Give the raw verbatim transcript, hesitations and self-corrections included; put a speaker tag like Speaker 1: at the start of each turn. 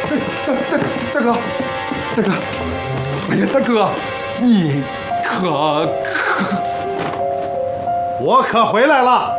Speaker 1: 大大大哥，大哥，哎呀，大哥，你可可，
Speaker 2: 我可回来了。